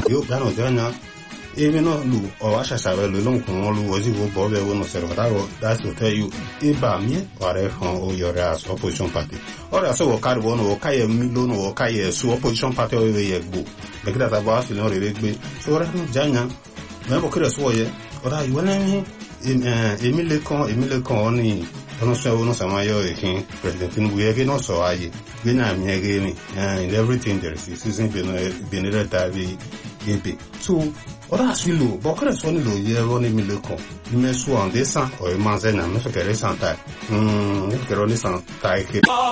io piano già even no lu o asha sabe lu long con lu ozi go bobe uno servatago that's to tell you iba mi ore con o yore as opposition party ora so wo card one o kaye mi lo no o kaye su opposition party o ye gbo be kida ta ba fi no re gbe so ora no janya me bo kire so ye ora you na mi Emile con oni ono so uno samayo e kin president Tinubu ye no so aye we na mi ege ni and everything there is season been retired so ora asilo bokere so ni lo ye ro ni Emile con ni me so en descend o manzena me so kere santa kero ni santa